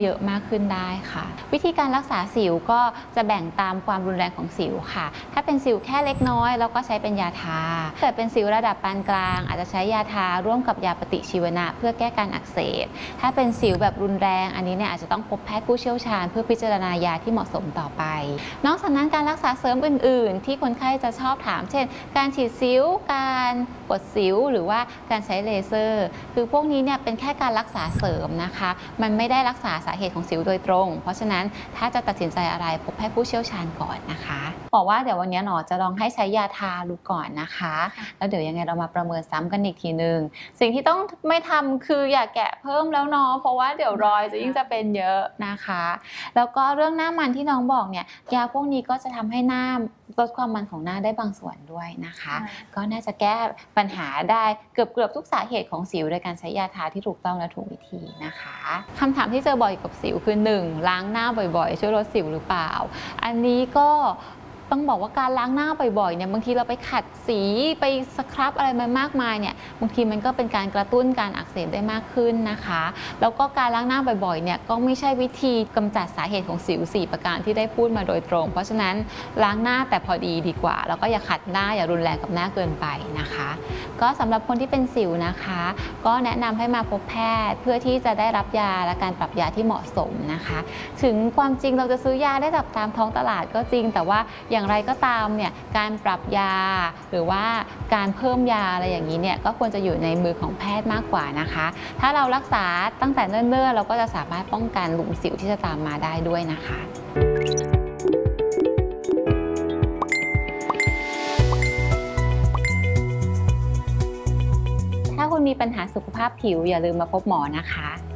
เยอะมากขึ้นได้ค่ะวิธีการรักษาสิวก็จะแบ่งตามความรุนแรงของสิวค่ะถ้าเป็นสิวแค่เล็กน้อยเราก็ใช้เป็นยาทาถ้าเกิดเป็นสิวระดับปานกลางอาจจะใช้ยาทาร่วมกับยาปฏิชีวนะเพื่อแก้การอักเสบถ้าเป็นสิวแบบรุนแรงอันนี้เนี่ยอาจจะต้องพบแพทย์ผู้เชี่ยวชาญเพื่อพิจารณายาที่เหมาะสมต่อไปนอกจากนั้นการรักษาเสริมอื่นๆที่คนไข้จะชอบถามเช่นการฉีดสิวการกดสิวหรือว่าการใช้เลเซอร์คือพวกนี้เนี่ยเป็นแค่การรักษาเสริมนะคะมันไม่ได้รักษาสาเหตุของสิวโดยตรงเพราะฉะนั้นถ้าจะตัดสินใจอะไรพบแพทย์ผู้เชี่ยวชาญก่อนนะคะบอกว่าเดี๋ยววันนี้หนอจะลองให้ใช้ยาทาดูก่อนนะคะแล้วเดี๋ยวยังไงเรามาประเมินซ้ำกันอีกทีนึงสิ่งที่ต้องไม่ทำคืออย่าแกะเพิ่มแล้วเนาะเพราะว่าเดี๋ยวรอยจะยิ่งจะเป็นเยอะนะคะแล้วก็เรื่องหน้ามันที่น้องบอกเนี่ยยาพวกนี้ก็จะทำให้หน้าลดความมันของหน้าได้บางส่วนด้วยนะคะก็น่าจะแก้ปัญหาได้เกือบทุกสาเหตุของสิวโดยการใช้ยาทาที่ถูกต้องและถูกวิธีนะคะคำถามที่เจอบ่อยกับสิวคือ 1. ล้างหน้าบ่อยๆช่วยลดสิวหรือเปล่าอันนี้ก็ต้องบอกว่าการล้างหน้าบ่อยๆเนี่ยบางทีเราไปขัดสีไปสครับอะไรมามากมายเนี่ยบางทีมันก็เป็นการกระตุ้นการอักเสบได้มากขึ้นนะคะแล้วก็การล้างหน้าบ่อยๆเนี่ยก็ไม่ใช่วิธีกำจัดสาเหตุของสิว4ประการที่ได้พูดมาโดยตรงเพราะฉะนั้นล้างหน้าแต่พอดีกว่าแล้วก็อย่าขัดหน้าอย่ารุนแรงกับหน้าเกินไปนะคะก็สำหรับคนที่เป็นสิวนะคะก็แนะนำให้มาพบแพทย์เพื่อที่จะได้รับยาและการปรับยาที่เหมาะสมนะคะถึงความจริงเราจะซื้อยาได้ตามท้องตลาดก็จริงแต่ว่าอย่างไรก็ตามเนี่ยการปรับยาหรือว่าการเพิ่มยาอะไรอย่างนี้เนี่ยก็ควรจะอยู่ในมือของแพทย์มากกว่านะคะถ้าเรารักษาตั้งแต่เนิ่นๆเราก็จะสามารถป้องกันหลุมสิวที่จะตามมาได้ด้วยนะคะถ้าคุณมีปัญหาสุขภาพผิวอย่าลืมมาพบหมอนะคะ